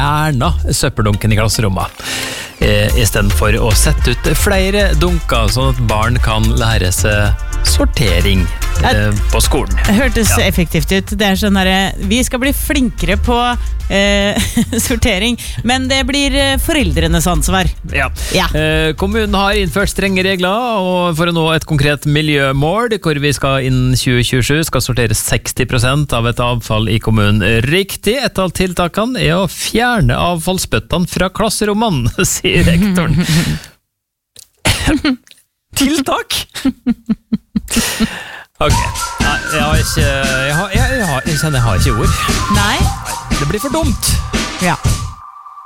fjernet søppeldunken i klasserommet. I stedet for å sette ut flere dunker, sånn at barn kan lære seg sortering på skolen. Det hørtes effektivt ut. Det sånn der, vi skal bli flinkere på sortering, men det blir foreldrenes ansvar. Ja. Kommunen har innført strenge regler og for å nå et konkret miljømål, hvor vi skal innen 2027 skal sortere 60% av et avfall i kommunen riktig. Et av tiltakene er å fjerne avfallsbøttene fra klasserommene, sier rektoren. Tiltak? Ok, jeg kjenner jeg har ikke ord. Nei. Det blir for dumt. Ja.